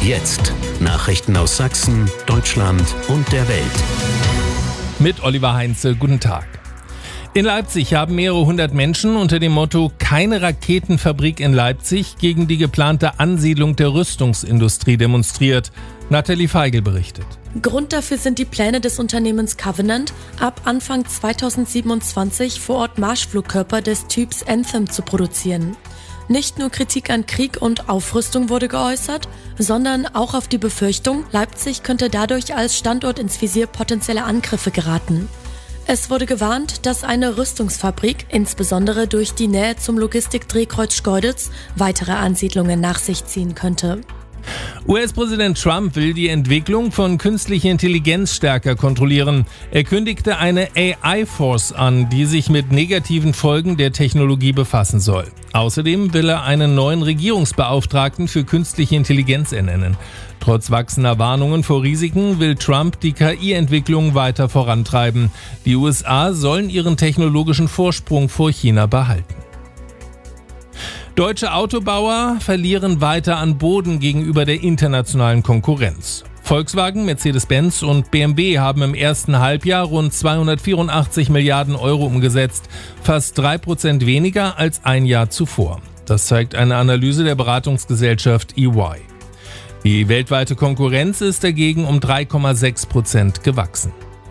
jetzt Nachrichten aus Sachsen, Deutschland und der Welt. Mit Oliver Heinze, guten Tag. In Leipzig haben mehrere hundert Menschen unter dem Motto »Keine Raketenfabrik in Leipzig« gegen die geplante Ansiedlung der Rüstungsindustrie demonstriert. Nathalie Feigl berichtet. Grund dafür sind die Pläne des Unternehmens Covenant, ab Anfang 2027 vor Ort Marschflugkörper des Typs Anthem zu produzieren. Nicht nur Kritik an Krieg und Aufrüstung wurde geäußert, sondern auch auf die Befürchtung, Leipzig könnte dadurch als Standort ins Visier potenzieller Angriffe geraten. Es wurde gewarnt, dass eine Rüstungsfabrik, insbesondere durch die Nähe zum Logistikdrehkreuz Schkeuditz, weitere Ansiedlungen nach sich ziehen könnte. US-Präsident Trump will die Entwicklung von künstlicher Intelligenz stärker kontrollieren. Er kündigte eine AI-Force an, die sich mit negativen Folgen der Technologie befassen soll. Außerdem will er einen neuen Regierungsbeauftragten für künstliche Intelligenz ernennen. Trotz wachsender Warnungen vor Risiken will Trump die KI-Entwicklung weiter vorantreiben. Die USA sollen ihren technologischen Vorsprung vor China behalten. Deutsche Autobauer verlieren weiter an Boden gegenüber der internationalen Konkurrenz. Volkswagen, Mercedes-Benz und BMW haben im ersten Halbjahr rund 284 Milliarden Euro umgesetzt, fast 3% weniger als ein Jahr zuvor. Das zeigt eine Analyse der Beratungsgesellschaft EY. Die weltweite Konkurrenz ist dagegen um 3,6% gewachsen.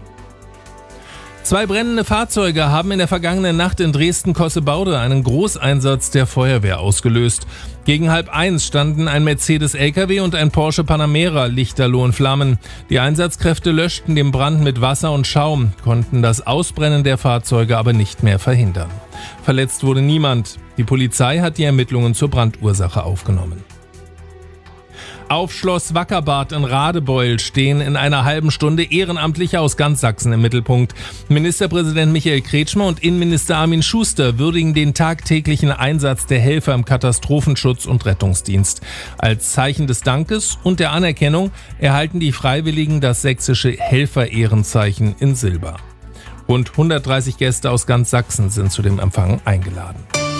2 brennende Fahrzeuge haben in der vergangenen Nacht in Dresden-Cossebaude einen Großeinsatz der Feuerwehr ausgelöst. Gegen 12:30 standen ein Mercedes-LKW und ein Porsche Panamera lichterloh in Flammen. Die Einsatzkräfte löschten den Brand mit Wasser und Schaum, konnten das Ausbrennen der Fahrzeuge aber nicht mehr verhindern. Verletzt wurde niemand. Die Polizei hat die Ermittlungen zur Brandursache aufgenommen. Auf Schloss Wackerbad in Radebeul stehen in einer halben Stunde Ehrenamtliche aus ganz Sachsen im Mittelpunkt. Ministerpräsident Michael Kretschmer und Innenminister Armin Schuster würdigen den tagtäglichen Einsatz der Helfer im Katastrophenschutz und Rettungsdienst. Als Zeichen des Dankes und der Anerkennung erhalten die Freiwilligen das sächsische Helfer-Ehrenzeichen in Silber. Rund 130 Gäste aus ganz Sachsen sind zu dem Empfang eingeladen.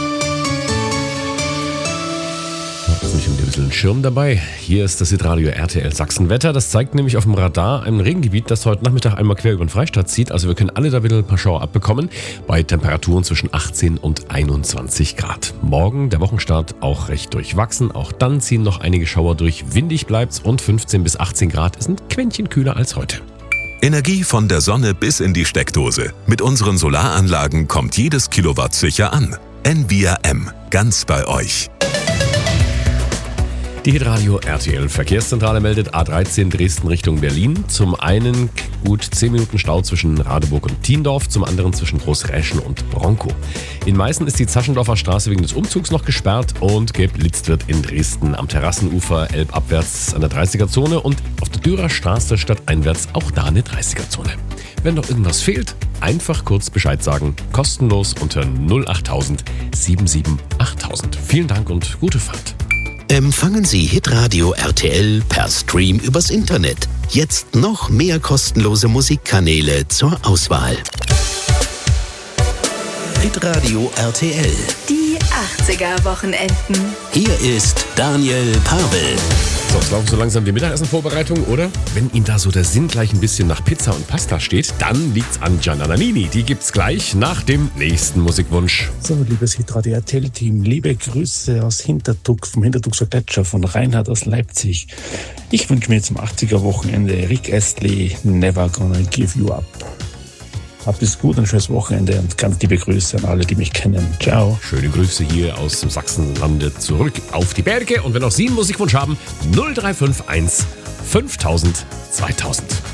Ich habe ein bisschen Schirm dabei. Hier ist das Hitradio RTL Sachsenwetter. Das zeigt nämlich auf dem Radar ein Regengebiet, das heute Nachmittag einmal quer über den Freistaat zieht. Also wir können alle da wieder ein paar Schauer abbekommen bei Temperaturen zwischen 18 und 21 Grad. Morgen, der Wochenstart, auch recht durchwachsen. Auch dann ziehen noch einige Schauer durch. Windig bleibt's und 15 bis 18 Grad ist ein Quäntchen kühler als heute. Energie von der Sonne bis in die Steckdose. Mit unseren Solaranlagen kommt jedes Kilowatt sicher an. Envia M. Ganz bei euch. Die Hitradio RTL Verkehrszentrale meldet A13 Dresden Richtung Berlin. Zum einen gut 10 Minuten Stau zwischen Radeburg und Thiendorf, zum anderen zwischen Großräschen und Bronkow. In Meißen ist die Zaschendorfer Straße wegen des Umzugs noch gesperrt und geblitzt wird in Dresden am Terrassenufer elbabwärts an der 30er-Zone und auf der Dürer Straße stadteinwärts auch da eine 30er-Zone. Wenn noch irgendwas fehlt, einfach kurz Bescheid sagen. Kostenlos unter 08000 77 8000. Vielen Dank und gute Fahrt. Empfangen Sie Hitradio RTL per Stream übers Internet. Jetzt noch mehr kostenlose Musikkanäle zur Auswahl. Hitradio RTL. Die 80er-Wochenenden. Hier ist Daniel Pavel. So, jetzt laufen so langsam die Mittagessenvorbereitung, oder? Wenn Ihnen da so der Sinn gleich ein bisschen nach Pizza und Pasta steht, dann liegt's an Gianna Nannini. Die gibt's gleich nach dem nächsten Musikwunsch. So, liebes Hitradio RTL-Team, liebe Grüße aus Hintertux, vom Hintertuxer Gletscher, von Reinhard aus Leipzig. Ich wünsche mir zum 80er-Wochenende Rick Astley, Never Gonna Give You Up. Habt es gut, ein schönes Wochenende und ganz liebe Grüße an alle, die mich kennen. Ciao. Schöne Grüße hier aus dem Sachsenlande zurück auf die Berge. Und wenn auch Sie einen Musikwunsch haben, 0351 5000 2000.